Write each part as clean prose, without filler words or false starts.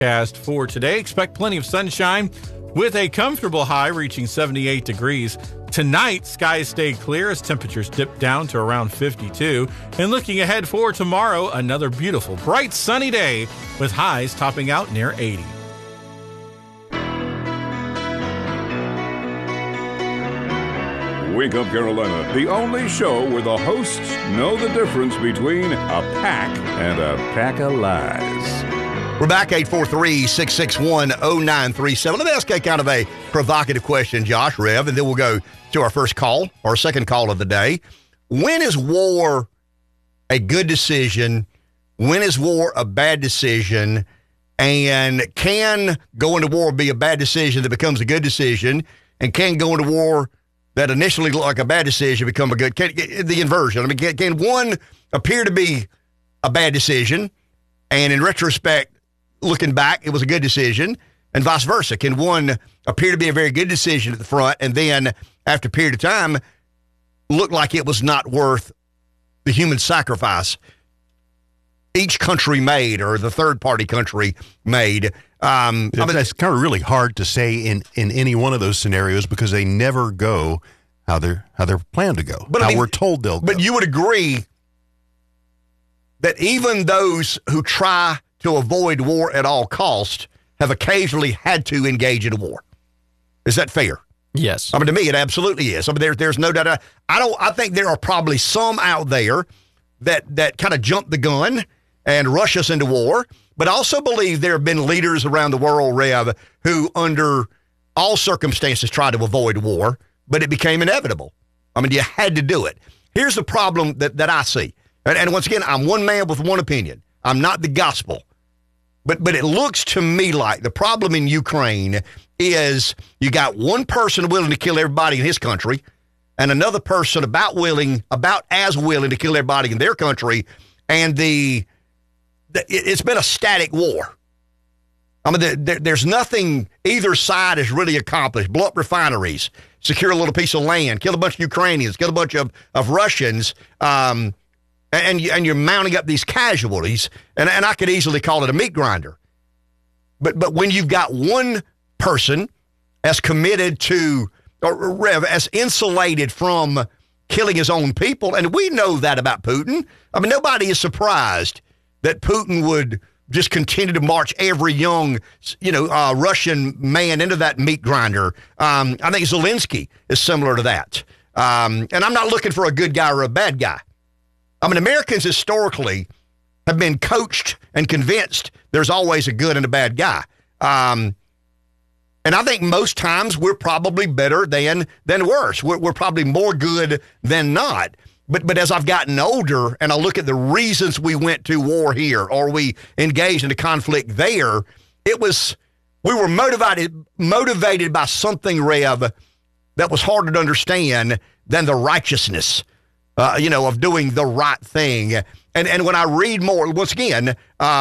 Cast for today. Expect plenty of sunshine with a comfortable high reaching 78 degrees. Tonight, skies stay clear as temperatures dip down to around 52. And looking ahead for tomorrow, another beautiful, bright, sunny day with highs topping out near 80. Wake Up Carolina, the only show where the hosts know the difference between a pack and a pack of lies. We're back, 843-661-0937. Let me ask a kind of a provocative question, Josh, Rev, and then we'll go to our first call, our second call of the day. When is war a good decision? When is war a bad decision? And can going to war be a bad decision that becomes a good decision? And can going to war that initially looked like a bad decision become a good, the inversion? I mean, can one appear to be a bad decision, and in retrospect, looking back, it was a good decision, and vice versa? Can one appear to be a very good decision at the front, and then after a period of time, look like it was not worth the human sacrifice each country made, or the third-party country made? It's kind of really hard to say in any one of those scenarios because they never go how they're planned to go, but we're told they'll go. But you would agree that even those who try to avoid war at all costs have occasionally had to engage in a war. Is that fair? Yes. I mean, to me, it absolutely is. I mean, there's no doubt. I think there are probably some out there that kind of jump the gun and rush us into war, but I also believe there have been leaders around the world, Rev, who under all circumstances tried to avoid war, but it became inevitable. I mean, you had to do it. Here's the problem that I see. And once again, I'm one man with one opinion. I'm not the gospel. But it looks to me like the problem in Ukraine is you got one person willing to kill everybody in his country and another person about as willing to kill everybody in their country, and it's been a static war. I mean, there's nothing either side has really accomplished. Blow up refineries, secure a little piece of land, kill a bunch of Ukrainians, kill a bunch of Russians, and you're mounting up these casualties, and I could easily call it a meat grinder. But when you've got one person as committed to, or as insulated from killing his own people, and we know that about Putin. I mean, nobody is surprised that Putin would just continue to march every young, Russian man into that meat grinder. I think Zelensky is similar to that. And I'm not looking for a good guy or a bad guy. I mean, Americans historically have been coached and convinced there's always a good and a bad guy. And I think most times we're probably better than worse. We're probably more good than not. But as I've gotten older and I look at the reasons we went to war here or we engaged in a conflict there, we were motivated by something, Rev, that was harder to understand than the righteousness of doing the right thing. And when I read more, once again,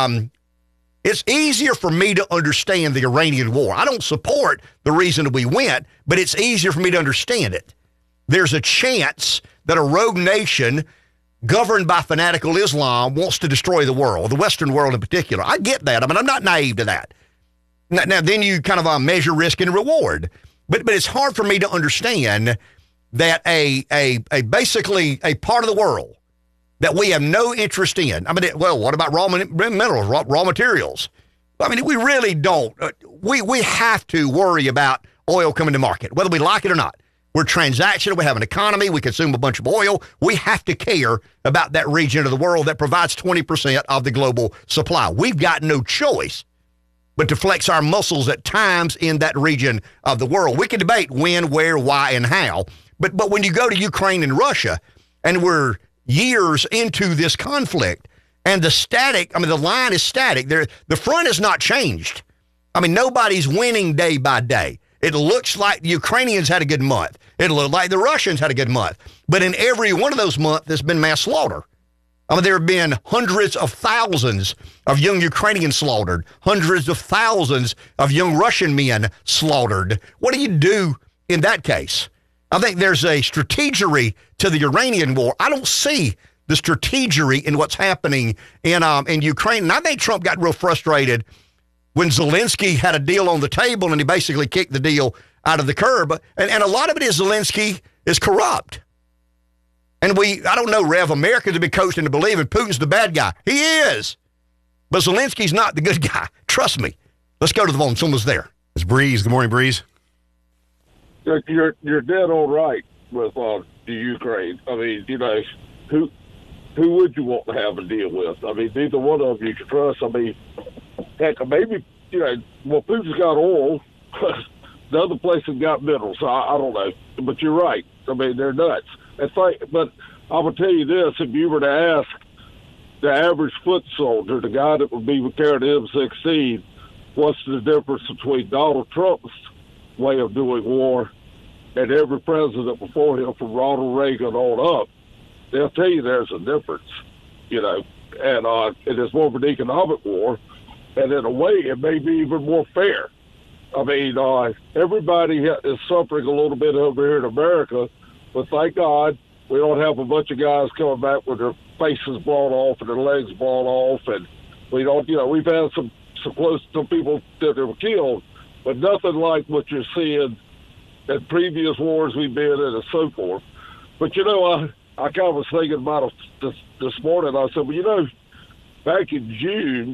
it's easier for me to understand the Iranian war. I don't support the reason we went, but it's easier for me to understand it. There's a chance that a rogue nation governed by fanatical Islam wants to destroy the world, the Western world in particular. I get that. I mean, I'm not naive to that. Now then you kind of measure risk and reward. But it's hard for me to understand that a basically a part of the world that we have no interest in. I mean, what about raw minerals, raw materials? I mean, we really don't. We have to worry about oil coming to market, whether we like it or not. We're transactional. We have an economy. We consume a bunch of oil. We have to care about that region of the world that provides 20% of the global supply. We've got no choice but to flex our muscles at times in that region of the world. We can debate when, where, why, and how. But when you go to Ukraine and Russia, and we're years into this conflict, and the line is static. The front has not changed. I mean, nobody's winning day by day. It looks like the Ukrainians had a good month. It looked like the Russians had a good month. But in every one of those months, there's been mass slaughter. I mean, there have been hundreds of thousands of young Ukrainians slaughtered, hundreds of thousands of young Russian men slaughtered. What do you do in that case? I think there's a strategery to the Iranian war. I don't see the strategery in what's happening in Ukraine. And I think Trump got real frustrated when Zelensky had a deal on the table and he basically kicked the deal out of the curb. And a lot of it is Zelensky is corrupt. And I don't know, Rev, Americans have been coached into believing Putin's the bad guy. He is. But Zelensky's not the good guy. Trust me. Let's go to the phone. Someone's there. It's Breeze. Good morning, Breeze. You're dead on right with the Ukraine. I mean, who would you want to have a deal with? I mean, neither one of them you can trust. I mean, heck, maybe, Putin's got oil. The other places got minerals. I don't know. But you're right. I mean, they're nuts. But I will tell you this, if you were to ask the average foot soldier, the guy that would be carrying the M16, what's the difference between Donald Trump's way of doing war and every president before him, from Ronald Reagan on up, they'll tell you there's a difference, and it is more of an economic war, and in a way it may be even more fair. I mean, everybody is suffering a little bit over here in America, but thank God we don't have a bunch of guys coming back with their faces blown off and their legs blown off, and we don't, we've had some people that were killed, but nothing like what you're seeing in previous wars we've been in and so forth. But, I kind of was thinking about it this morning. I said, well, back in June,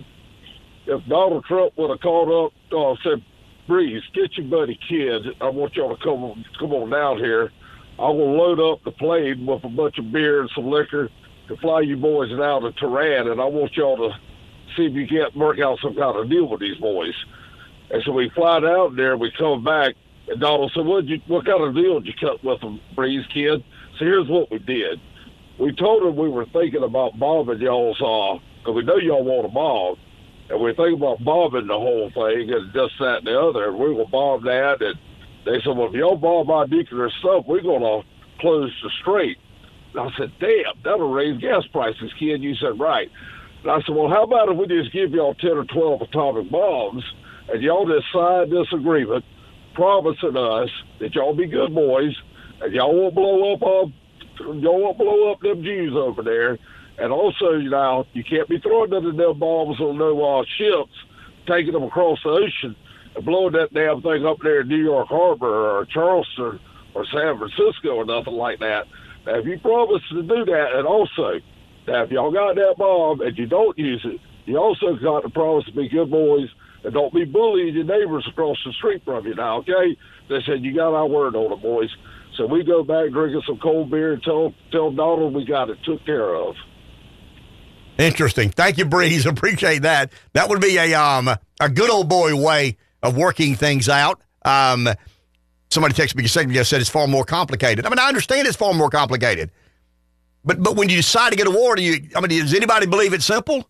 if Donald Trump would have called up, said, Breeze, get your buddy Kid. I want y'all to come on down here. I will load up the plane with a bunch of beer and some liquor to fly you boys down to Tehran, and I want y'all to see if you can't work out some kind of deal with these boys. And so we fly down there, we come back, and Donald said, what kind of deal did you cut with them, Breeze, Kid? So here's what we did. We told them we were thinking about bombing y'all's, because we know y'all want to bomb, and we're thinking about bombing the whole thing and just that and the other, and we will bomb that. And they said, well, if y'all bomb our nuclear stuff, we're going to close the strait. And I said, damn, that'll raise gas prices, Kid. You said, right. And I said, well, how about if we just give y'all 10 or 12 atomic bombs, and y'all just sign this agreement promising us that y'all be good boys, and y'all won't blow up them Jews over there. And also, you can't be throwing none of them bombs on no ships, taking them across the ocean and blowing that damn thing up there in New York Harbor or Charleston or San Francisco or nothing like that. Now, if you promise to do that, and also, now, if y'all got that bomb and you don't use it, you also got to promise to be good boys and don't be bullying your neighbors across the street from you now, okay? They said, you got our word on it, boys. So we go back drinking some cold beer and tell Donald we got it took care of. Interesting. Thank you, Breeze. Appreciate that. That would be a good old boy way of working things out. Somebody texted me a second ago, said it's far more complicated. I mean, I understand it's far more complicated. But when you decide to get a war, does anybody believe it's simple?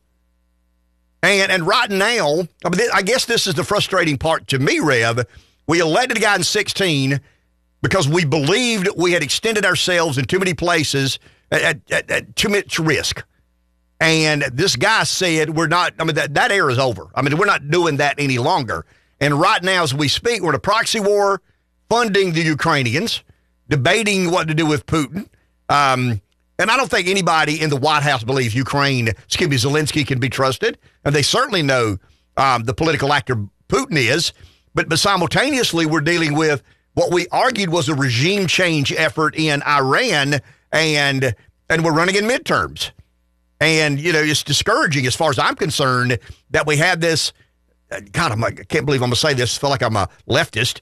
And right now, I guess this is the frustrating part to me, Rev. We elected a guy in 2016 because we believed we had extended ourselves in too many places at too much risk. And this guy said, we're not, that era is over. We're not doing that any longer. And right now, as we speak, we're in a proxy war, funding the Ukrainians, debating what to do with Putin. And I don't think anybody in the White House believes Zelensky can be trusted. And they certainly know the political actor Putin is. But simultaneously, we're dealing with what we argued was a regime change effort in Iran, and we're running in midterms. And, it's discouraging as far as I'm concerned that we have this. God, I can't believe I'm going to say this. I feel like I'm a leftist.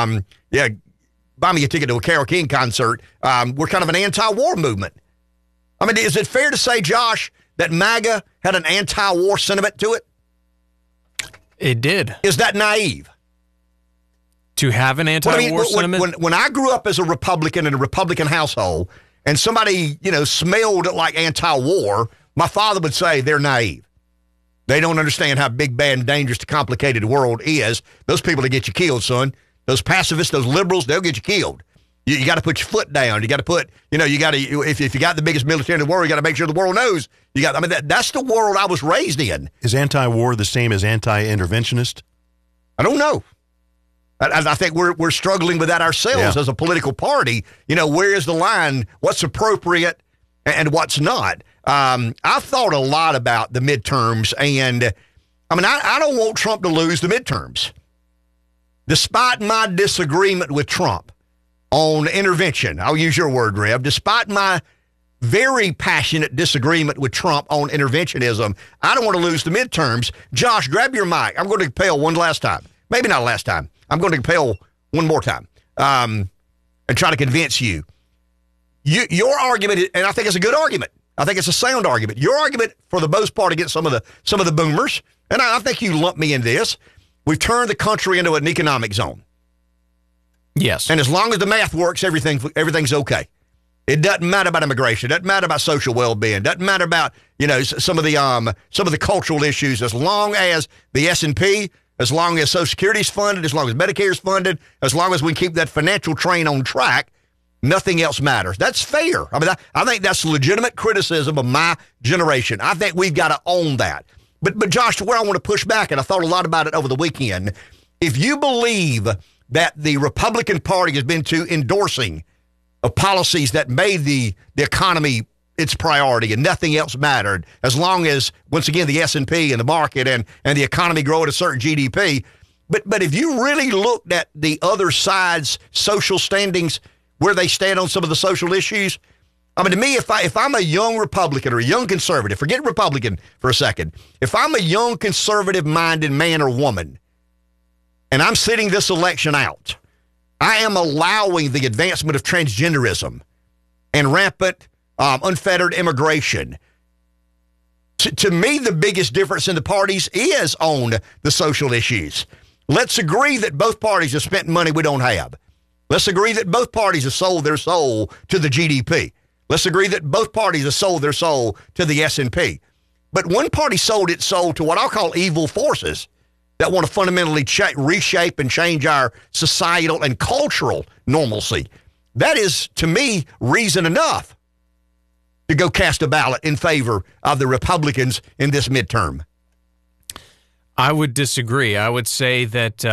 Buy me a ticket to a Carole King concert. We're kind of an anti-war movement. Is it fair to say, Josh, that MAGA had an anti-war sentiment to it? It did. Is that naive? To have an anti-war sentiment? When I grew up as a Republican in a Republican household, and somebody, smelled like anti-war, my father would say they're naive. They don't understand how big, bad, and dangerous the complicated world is. Those people will get you killed, son. Those pacifists, those liberals, they'll get you killed. You got to put your foot down. You got to put, if you got the biggest military in the world, you got to make sure the world knows. That's the world I was raised in. Is anti-war the same as anti-interventionist? I don't know. I think we're struggling with that ourselves as a political party. Where is the line? What's appropriate and what's not? I've thought a lot about the midterms, and I mean, I don't want Trump to lose the midterms. Despite my disagreement with Trump on intervention, I'll use your word, Rev, despite my very passionate disagreement with Trump on interventionism, I don't want to lose the midterms. Josh, grab your mic. I'm going to compel one last time. Maybe not last time. I'm going to compel one more time and try to convince you. Your argument, and I think it's a good argument. I think it's a sound argument. Your argument, for the most part, against some of the boomers, and I think you lump me in this, we've turned the country into an economic zone. Yes. And as long as the math works, everything's okay. It doesn't matter about immigration. It doesn't matter about social well-being. It doesn't matter about, some of the cultural issues. As long as the S&P, as long as Social Security is funded, as long as Medicare is funded, as long as we keep that financial train on track, nothing else matters. That's fair. I mean, I think that's legitimate criticism of my generation. I think we've got to own that. But Josh, where I want to push back, and I thought a lot about it over the weekend, if you believe that the Republican Party has been too endorsing of policies that made the economy its priority and nothing else mattered, as long as, once again, the S&P and the market and the economy grow at a certain GDP. But if you really looked at the other side's social standings, where they stand on some of the social issues, I mean, to me, if I'm a young Republican or a young conservative, forget Republican for a second, if I'm a young conservative-minded man or woman, and I'm sitting this election out, I am allowing the advancement of transgenderism and rampant, unfettered immigration. To me, the biggest difference in the parties is on the social issues. Let's agree that both parties have spent money we don't have. Let's agree that both parties have sold their soul to the GDP. Let's agree that both parties have sold their soul to the S&P. But one party sold its soul to what I'll call evil forces that want to fundamentally reshape and change our societal and cultural normalcy. That is, to me, reason enough to go cast a ballot in favor of the Republicans in this midterm. I would disagree. I would say that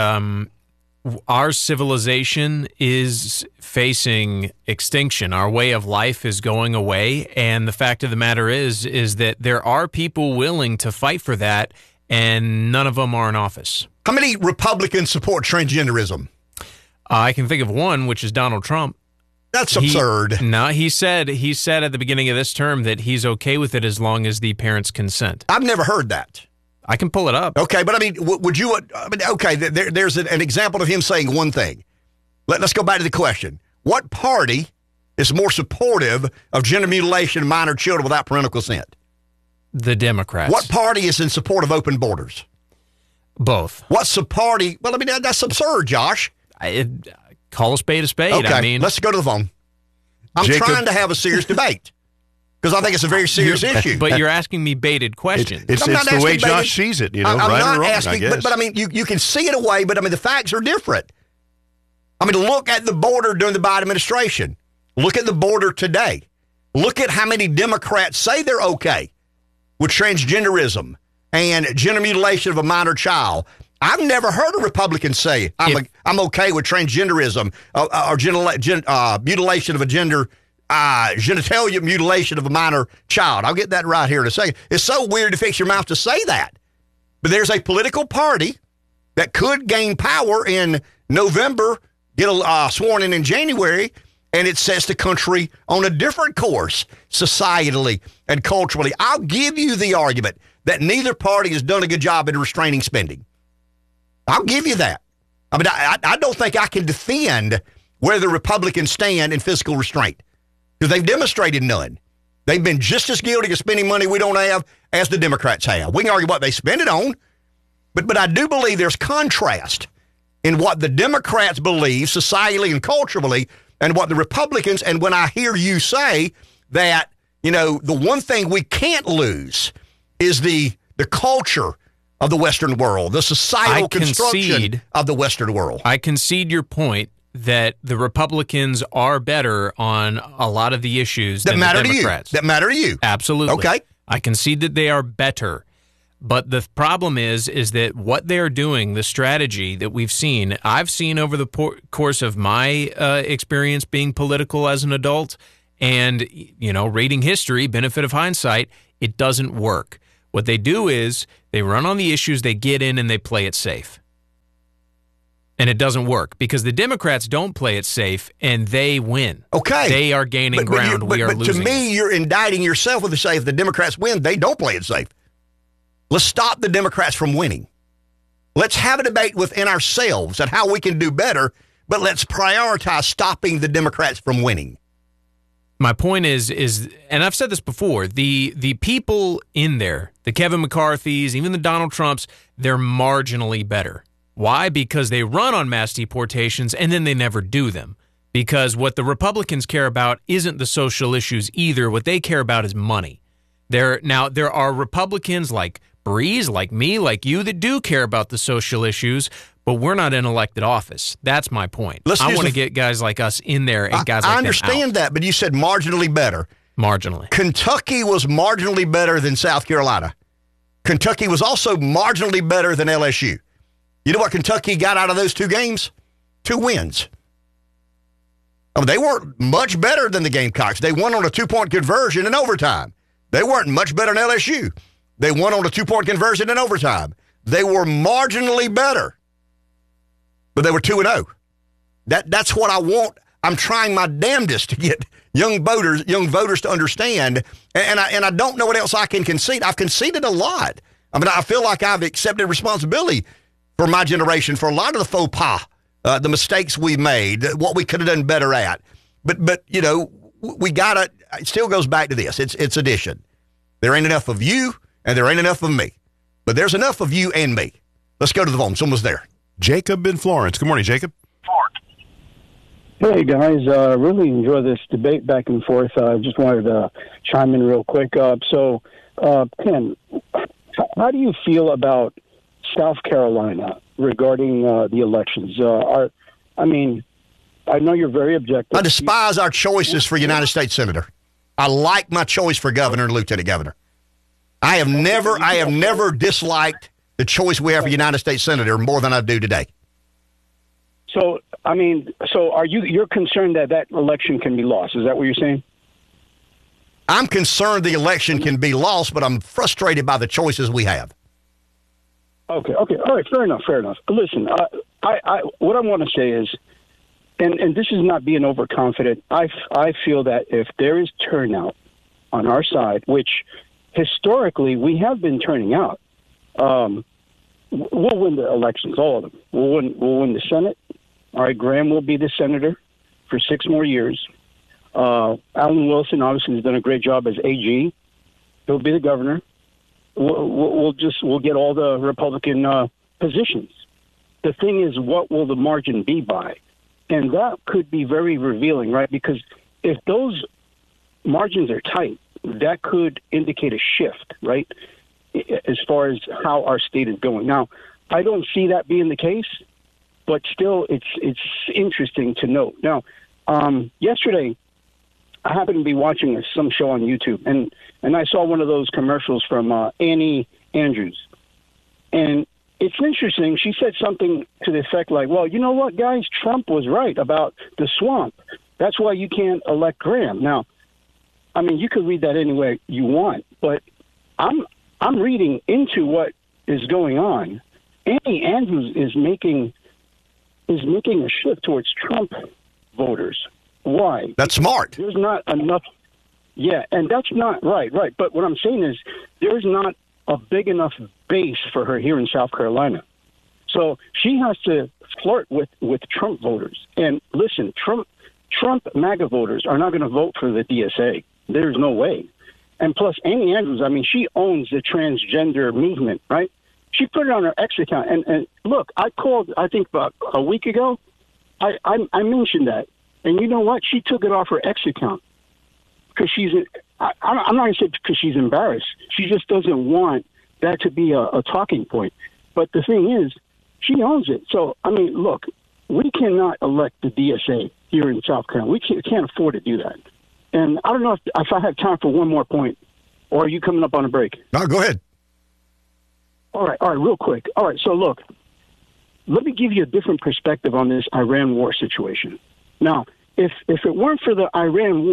our civilization is facing extinction. Our way of life is going away, and the fact of the matter is that there are people willing to fight for that, and none of them are in office. How many Republicans support transgenderism? I can think of one, which is Donald Trump. That's absurd. He said at the beginning of this term that he's okay with it as long as the parents consent. I've never heard that. I can pull it up. Okay, but I mean, would you? I mean, okay, there's an example of him saying one thing. Let's go back to the question: what party is more supportive of gender mutilation of minor children without parental consent? The Democrats. What party is in support of open borders? Both. What's the party? Well, I mean, that's absurd, Josh. Call a spade a spade. Okay, I mean, let's go to the phone. I'm trying to have a serious debate. Because I think it's a very serious issue. But you're asking me baited questions. It's the way Josh sees it, I'm right not or wrong, asking, I guess. But I mean, you can see it away, but I mean, the facts are different. I mean, look at the border during the Biden administration. Look at the border today. Look at how many Democrats say they're okay with transgenderism and gender mutilation of a minor child. I've never heard a Republican say, I'm okay with transgenderism or mutilation of a genitalia mutilation of a minor child. I'll get that right here in a second. It's so weird to fix your mouth to say that. But there's a political party that could gain power in November, get sworn in January, and it sets the country on a different course societally and culturally. I'll give you the argument that neither party has done a good job in restraining spending. I'll give you that. I mean, I don't think I can defend where the Republicans stand in fiscal restraint, because they've demonstrated none. They've been just as guilty of spending money we don't have as the Democrats have. We can argue what they spend it on, but I do believe there's contrast in what the Democrats believe societally and culturally and what the Republicans, and when I hear you say that, the one thing we can't lose is the culture of the Western world, the societal construction of the Western world. I concede your point that the Republicans are better on a lot of the issues than the Democrats. That matter to you. Absolutely. Okay. I concede that they are better. But the problem is that what they're doing, the strategy that we've seen, I've seen over the course of my experience being political as an adult and, reading history, benefit of hindsight, it doesn't work. What they do is they run on the issues, they get in, and they play it safe. And it doesn't work because the Democrats don't play it safe, and they win. Okay. They are gaining ground. We are losing. To me, you're indicting yourself with the say if the Democrats win, they don't play it safe. Let's stop the Democrats from winning. Let's have a debate within ourselves on how we can do better, but let's prioritize stopping the Democrats from winning. My point is, and I've said this before, the people in there, the Kevin McCarthy's, even the Donald Trumps, they're marginally better. Why? Because they run on mass deportations and then they never do them. Because what the Republicans care about isn't the social issues either. What they care about is money. There are Republicans like Breeze, like me, like you, that do care about the social issues, but we're not in elected office. That's my point. I want to get guys like us in there and guys like them out. I understand that, but you said marginally better. Marginally. Kentucky was marginally better than South Carolina. Kentucky was also marginally better than LSU. You know what Kentucky got out of those 2 games? 2 wins. They weren't much better than the Gamecocks. They won on a 2-point conversion in overtime. They weren't much better than LSU. They won on a 2-point conversion in overtime. They were marginally better, but they were 2-0. That's what I want. I'm trying my damnedest to get young voters to understand, and I don't know what else I can concede. I've conceded a lot. I mean, I feel like I've accepted responsibility for my generation, for a lot of the faux pas, the mistakes we made, what we could have done better at. But you know, we gotta. It still goes back to this. It's addition. There ain't enough of you, and there ain't enough of me. But there's enough of you and me. Let's go to the phone. Someone's there. Jacob in Florence. Good morning, Jacob. Hey, guys. Really enjoy this debate back and forth. Just wanted to chime in real quick. Ken, how do you feel about South Carolina regarding the elections? I know you're very objective. I despise our choices for United States Senator. I like my choice for governor and lieutenant governor. I have never disliked the choice we have for United States Senator more than I do today. So are you're concerned that election can be lost? Is that what you're saying? I'm concerned the election can be lost, but I'm frustrated by the choices we have. Okay. All right. Fair enough. Listen, I what I want to say is, and this is not being overconfident. I feel that if there is turnout on our side, which historically we have been turning out, we'll win the elections, all of them. We'll win the Senate. All right, Graham will be the senator for 6 more years. Alan Wilson obviously has done a great job as AG. He'll be the governor. We'll get all the Republican positions. The thing is, what will the margin be by? And that could be very revealing, right? Because if those margins are tight, that could indicate a shift, right, as far as how our state is going. Now, I don't see that being the case, but still, it's interesting to note. Now, yesterday, I happened to be watching some show on YouTube, and I saw one of those commercials from Annie Andrews. And it's interesting. She said something to the effect like, well, you know what, guys? Trump was right about the swamp. That's why you can't elect Graham. Now, I mean, you could read that any way you want, but I'm reading into what is going on. Annie Andrews is making a shift towards Trump voters. Why? That's smart. There's not enough. Yeah, and that's not right. But what I'm saying is there's not a big enough base for her here in South Carolina. So she has to flirt with Trump voters. And listen, Trump MAGA voters are not going to vote for the DSA. There's no way. And plus, Annie Andrews, I mean, she owns the transgender movement, right? She put it on her X account. And look, I called, I think about a week ago. I mentioned that. And you know what? She took it off her X account because I'm not going to say because she's embarrassed. She just doesn't want that to be a talking point. But the thing is, she owns it. So, I mean, look, we cannot elect the DSA here in South Carolina. We can't afford to do that. And I don't know if I have time for one more point, or are you coming up on a break? No, go ahead. All right, real quick. All right, so look, let me give you a different perspective on this Iran war situation. Now, if it weren't for the Iran war,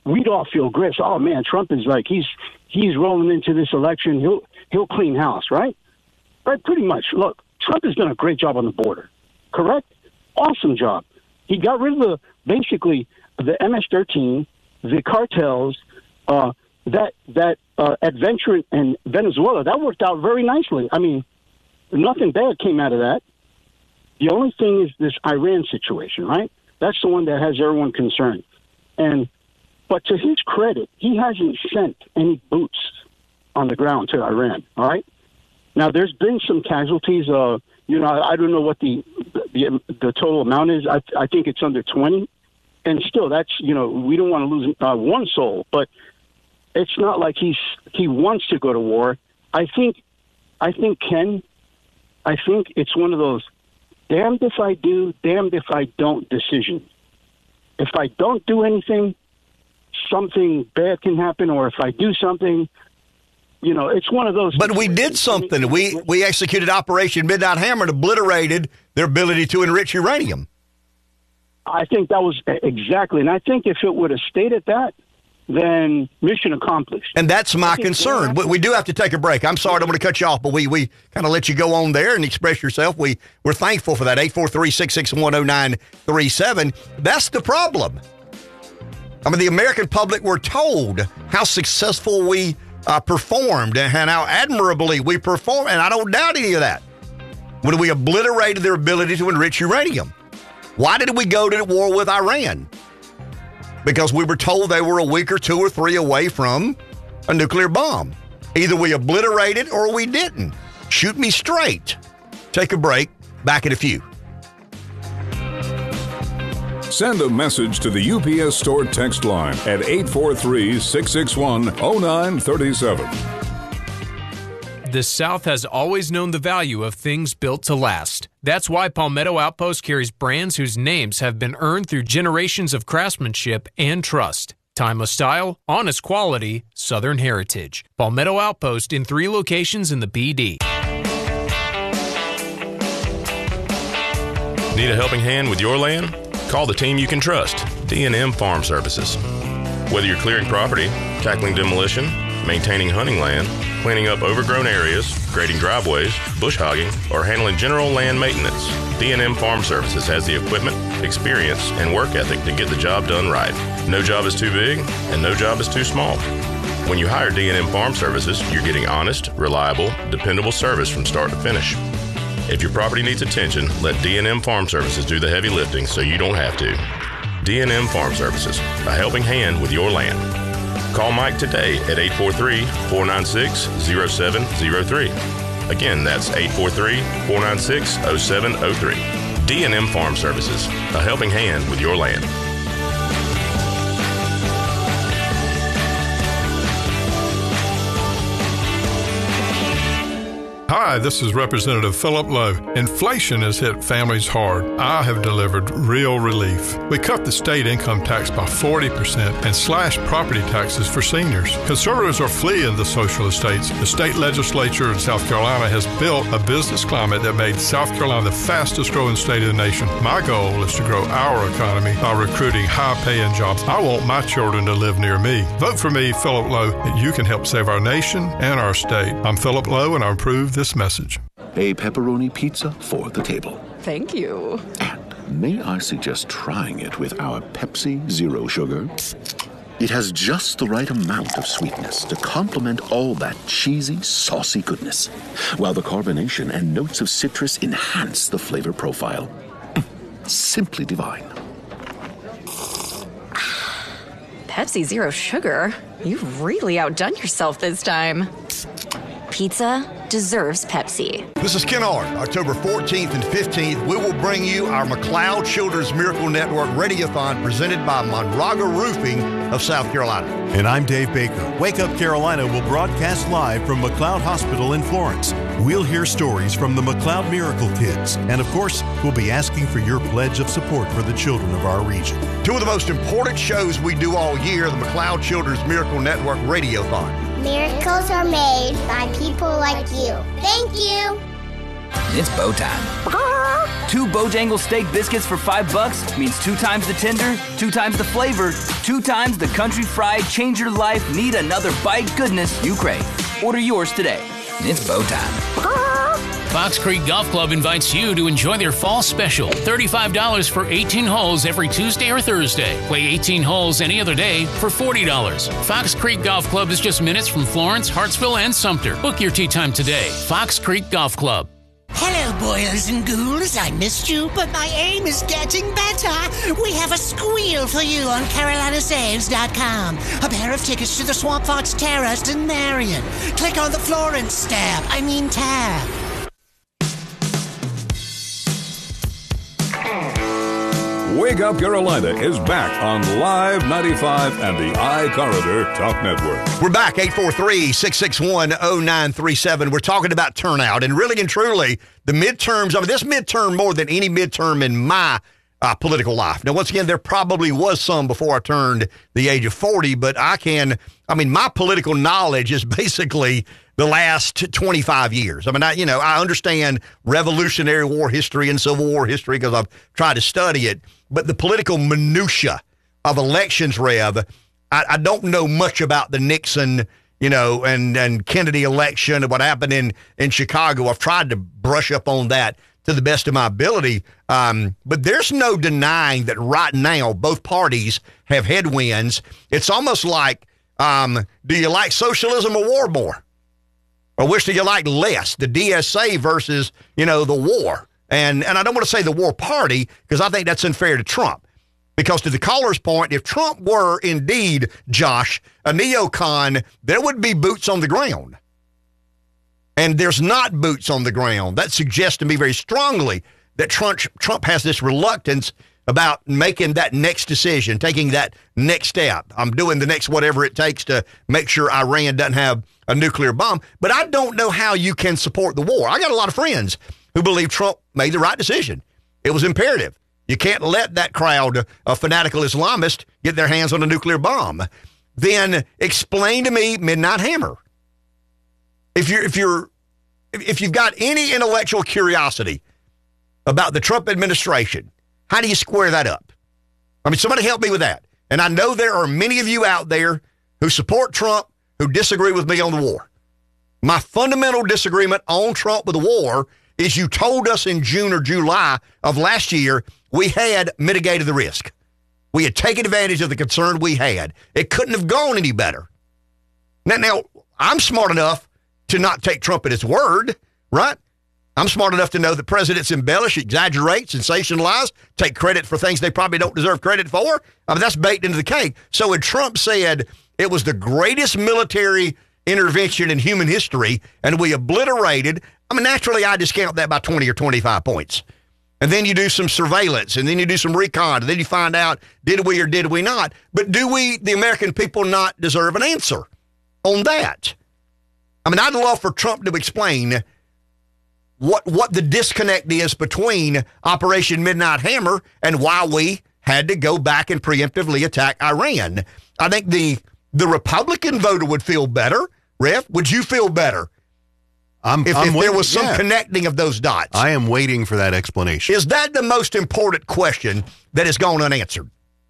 we'd all feel great. So, oh man, Trump is like he's rolling into this election. He'll clean house, right? Right, pretty much. Look, Trump has done a great job on the border. Correct? Awesome job. He got rid of basically the MS-13, the cartels, that adventure in Venezuela. That worked out very nicely. I mean, nothing bad came out of that. The only thing is this Iran situation, right? That's the one that has everyone concerned. But to his credit, he hasn't sent any boots on the ground to Iran, all right? Now, there's been some casualties. I don't know what the total amount is. I think it's under 20. And still, that's, we don't want to lose one soul. But it's not like he wants to go to war. I think, Ken, it's one of those damned if I do, damned if I don't decisions. If I don't do anything, something bad can happen, or if I do something, it's one of those. But we did something. We executed Operation Midnight Hammer and obliterated their ability to enrich uranium. I think that was exactly. And I think if it would have stayed at that, then mission accomplished. And that's my concern. We do have to take a break. I'm sorry, I don't want to cut you off, but we kind of let you go on there and express yourself. We're thankful for that. 843-661-0937. That's the problem. I mean, the American public were told how successful we performed and how admirably we performed, and I don't doubt any of that. When we obliterated their ability to enrich uranium. Why did we go to war with Iran? Because we were told they were a week or two or three away from a nuclear bomb. Either we obliterated or we didn't. Shoot me straight. Take a break. Back in a few. Send a message to the UPS Store text line at 843-661-0937. The South has always known the value of things built to last. That's why Palmetto Outpost carries brands whose names have been earned through generations of craftsmanship and trust. Timeless style, honest quality, Southern heritage. Palmetto Outpost in 3 locations in the BD. Need a helping hand with your land? Call the team you can trust, D&M Farm Services. Whether you're clearing property, tackling demolition, maintaining hunting land, cleaning up overgrown areas, grading driveways, bush hogging, or handling general land maintenance, D&M Farm Services has the equipment, experience, and work ethic to get the job done right. No job is too big, and no job is too small. When you hire D&M Farm Services, you're getting honest, reliable, dependable service from start to finish. If your property needs attention, let D&M Farm Services do the heavy lifting so you don't have to. D&M Farm Services, a helping hand with your land. Call Mike today at 843-496-0703. Again, that's 843-496-0703. D&M Farm Services, a helping hand with your land. Hi, this is Representative Philip Lowe. Inflation has hit families hard. I have delivered real relief. We cut the state income tax by 40% and slashed property taxes for seniors. Conservatives are fleeing the socialist states. The state legislature in South Carolina has built a business climate that made South Carolina the fastest growing state in the nation. My goal is to grow our economy by recruiting high-paying jobs. I want my children to live near me. Vote for me, Philip Lowe, and you can help save our nation and our state. I'm Philip Lowe, and I approve this message. A pepperoni pizza for the table. Thank you. And may I suggest trying it with our Pepsi Zero Sugar? It has just the right amount of sweetness to complement all that cheesy, saucy goodness, while the carbonation and notes of citrus enhance the flavor profile. Simply divine. Pepsi Zero Sugar? You've really outdone yourself this time. Pizza deserves Pepsi. This is Ken Art. October 14th and 15th, we will bring you our McLeod Children's Miracle Network Radiothon presented by Monraga Roofing of South Carolina. And I'm Dave Baker. Wake Up Carolina will broadcast live from McLeod Hospital in Florence. We'll hear stories from the McLeod Miracle Kids. And of course, we'll be asking for your pledge of support for the children of our region. Two of the most important shows we do all year, the McLeod Children's Miracle Network Radiothon. Miracles are made by people like you. Thank you. It's bow time. 2 Bojangles steak biscuits for $5 means 2 times the tender, 2 times the flavor, 2 times the country fried, change your life, need another bite goodness you crave. Order yours today. It's bow time. Fox Creek Golf Club invites you to enjoy their fall special. $35 for 18 holes every Tuesday or Thursday. Play 18 holes any other day for $40. Fox Creek Golf Club is just minutes from Florence, Hartsville, and Sumter. Book your tee time today. Fox Creek Golf Club. Hello, boys and ghouls. I missed you, but my aim is getting better. We have a squeal for you on CarolinaSaves.com. A pair of tickets to the Swamp Fox Terrace in Marion. Click on the Florence tab. Wake Up Carolina is back on Live 95 and the iCorridor Talk Network. We're back, 843-661-0937. We're talking about turnout, and really and truly, the midterms, this midterm more than any midterm in my political life. Now, once again, there probably was some before I turned the age of 40, but my political knowledge is basically the last 25 years. I understand Revolutionary War history and Civil War history because I've tried to study it, but the political minutia of elections, Rev, I don't know much about the Nixon, and Kennedy election and what happened in Chicago. I've tried to brush up on that to the best of my ability, but there's no denying that right now both parties have headwinds. It's almost like, do you like socialism or war more? Or which do you like less, the DSA versus, the war? And I don't want to say the war party because I think that's unfair to Trump. Because to the caller's point, if Trump were indeed, Josh, a neocon, there would be boots on the ground. And there's not boots on the ground. That suggests to me very strongly that Trump has this reluctance about making that next decision, taking that next step. I'm doing the next whatever it takes to make sure Iran doesn't have a nuclear bomb. But I don't know how you can support the war. I got a lot of friends who believe Trump made the right decision. It was imperative. You can't let that crowd of fanatical Islamists get their hands on a nuclear bomb. Then explain to me Midnight Hammer. If you've got any intellectual curiosity about the Trump administration, how do you square that up? Somebody help me with that. And I know there are many of you out there who support Trump who disagree with me on the war. My fundamental disagreement on Trump with the war is you told us in June or July of last year we had mitigated the risk. We had taken advantage of the concern we had. It couldn't have gone any better. Now I'm smart enough to not take Trump at his word, right? I'm smart enough to know that presidents embellish, exaggerate, sensationalize, take credit for things they probably don't deserve credit for. That's baked into the cake. So when Trump said it was the greatest military intervention in human history and we obliterated, naturally I discount that by 20 or 25 points. And then you do some surveillance, and then you do some recon, and then you find out, did we or did we not? But do we, the American people, not deserve an answer on that? I'd love for Trump to explain what the disconnect is between Operation Midnight Hammer and why we had to go back and preemptively attack Iran. I think the Republican voter would feel better. Rev, would you feel better if there was some connecting of those dots? I am waiting for that explanation. Is that the most important question that has gone unanswered?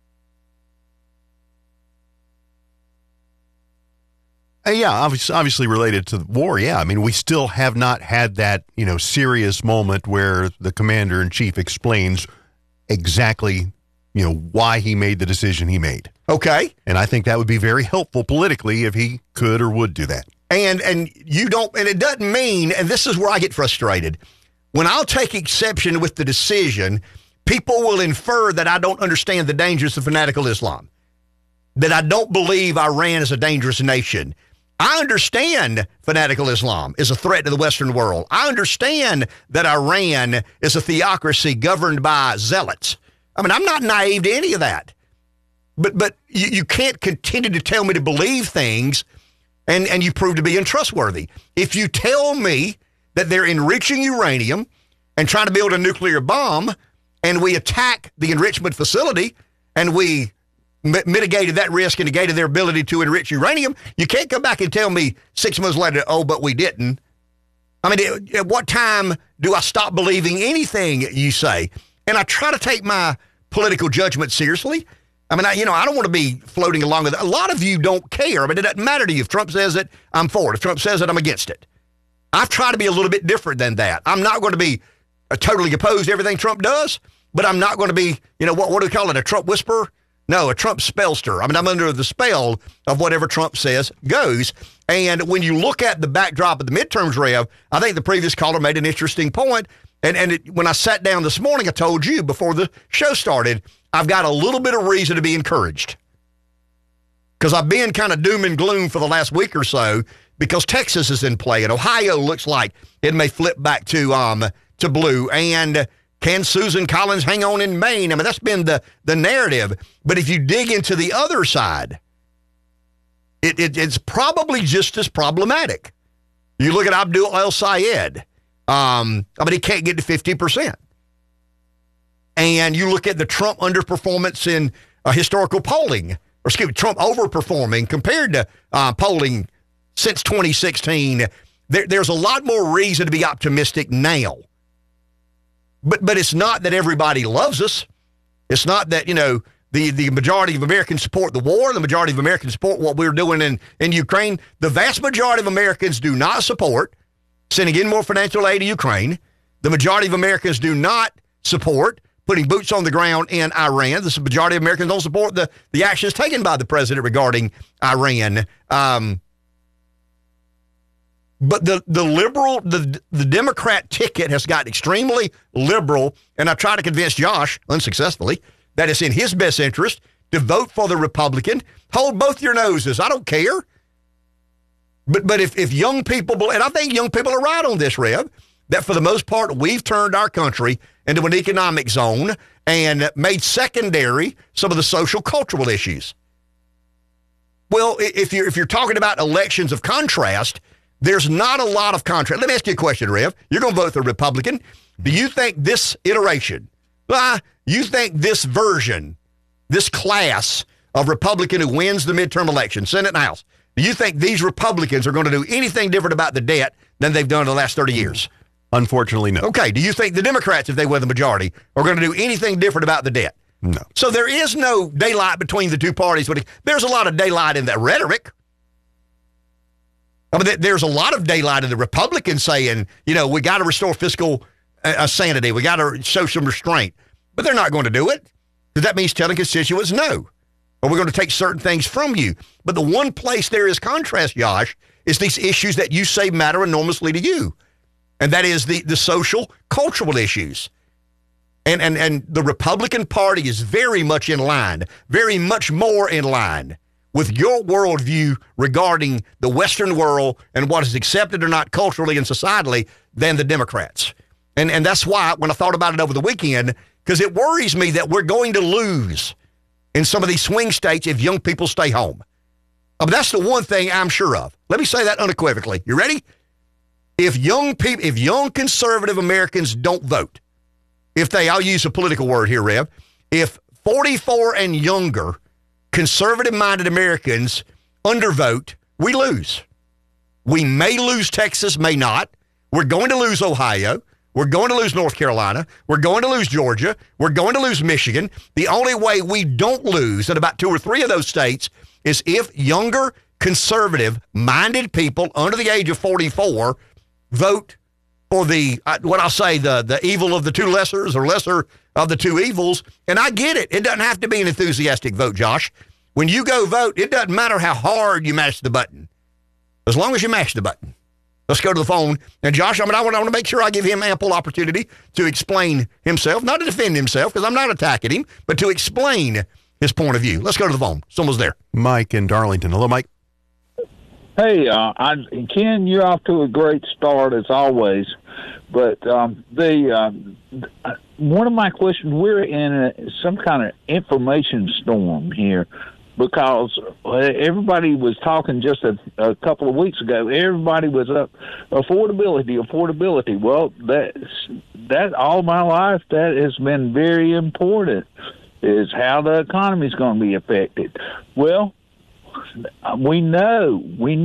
Yeah, obviously related to the war. Yeah, we still have not had that, serious moment where the commander-in-chief explains exactly, why he made the decision he made. Okay. And I think that would be very helpful politically if he could or would do that. And you don't, and it doesn't mean, and this is where I get frustrated, when I'll take exception with the decision, people will infer that I don't understand the dangers of fanatical Islam, that I don't believe Iran is a dangerous nation. I understand fanatical Islam is a threat to the Western world. I understand that Iran is a theocracy governed by zealots. I'm not naive to any of that. But you can't continue to tell me to believe things and you prove to be untrustworthy. If you tell me that they're enriching uranium and trying to build a nuclear bomb and we attack the enrichment facility and we mitigated that risk and negated their ability to enrich uranium, you can't come back and tell me 6 months later, oh, but we didn't. At what time do I stop believing anything you say? And I try to take my political judgment seriously, I mean, I don't want to be floating along with it. A lot of you don't care, but it doesn't matter to you. If Trump says it, I'm for it. If Trump says it, I'm against it. I've tried to be a little bit different than that. I'm not going to be totally opposed to everything Trump does, but I'm not going to be, what do we call it, a Trump whisperer? No, a Trump spellster. I mean, I'm under the spell of whatever Trump says goes. And when you look at the backdrop of the midterms, Rev, I think the previous caller made an interesting point. And when I sat down this morning, I told you before the show started, I've got a little bit of reason to be encouraged. Because I've been kind of doom and gloom for the last week or so because Texas is in play and Ohio looks like it may flip back to blue. And can Susan Collins hang on in Maine? I mean, that's been the narrative. But if you dig into the other side, it's probably just as problematic. You look at Abdul El-Sayed. He can't get to 50%. And you look at the Trump underperformance in historical polling, Trump overperforming compared to polling since 2016. There's a lot more reason to be optimistic now. But it's not that everybody loves us. It's not that, the majority of Americans support the war. The majority of Americans support what we're doing in Ukraine. The vast majority of Americans do not support sending in more financial aid to Ukraine. The majority of Americans do not support putting boots on the ground in Iran. The majority of Americans don't support the actions taken by the president regarding Iran. But the Democrat ticket has gotten extremely liberal, and I try to convince Josh, unsuccessfully, that it's in his best interest to vote for the Republican. Hold both your noses. I don't care. But if young people, and I think young people are right on this, Rev, that for the most part, we've turned our country into an economic zone and made secondary some of the social cultural issues. Well, if you're talking about elections of contrast, there's not a lot of contrast. Let me ask you a question, Rev. You're going to vote for Republican. Do you think this iteration, you think this version, this class of Republican who wins the midterm election, Senate and House, do you think these Republicans are going to do anything different about the debt than they've done in the last 30 years? Unfortunately, no. Okay. Do you think the Democrats, if they win the majority, are going to do anything different about the debt? No. So there is no daylight between the two parties, but there's a lot of daylight in that rhetoric. I mean, there's a lot of daylight in the Republicans saying, we got to restore fiscal sanity. We got to show some restraint. But they're not going to do it because that means telling constituents no. Or we're going to take certain things from you. But the one place there is contrast, Josh, is these issues that you say matter enormously to you. And that is the social, cultural issues. And the Republican Party is very much in line, very much more in line with your worldview regarding the Western world and what is accepted or not culturally and societally than the Democrats. And that's why when I thought about it over the weekend, because it worries me that we're going to lose in some of these swing states if young people stay home. That's the one thing I'm sure of. Let me say that unequivocally. You ready? If young conservative Americans don't vote, I'll use a political word here, Rev, if 44 and younger conservative-minded Americans undervote, we lose. We may lose Texas, may not. We're going to lose Ohio. We're going to lose North Carolina. We're going to lose Georgia. We're going to lose Michigan. The only way we don't lose in about 2 or 3 of those states is if younger, conservative-minded people under the age of 44 vote for the evil of the two lessers or lesser of the two evils. And I get it. It doesn't have to be an enthusiastic vote, Josh. When you go vote, it doesn't matter how hard you mash the button, as long as you mash the button. Let's go to the phone. And Josh, I want to make sure I give him ample opportunity to explain himself, not to defend himself, because I'm not attacking him, but to explain his point of view. Let's go to the phone. Someone's there. Mike in Darlington. Hello, Mike. Hey, Ken, you're off to a great start as always. But one of my questions, we're in some kind of information storm here. Because everybody was talking just a couple of weeks ago. Everybody was up affordability. Well, that all my life that has been very important. Is how the economy is going to be affected. Well, we know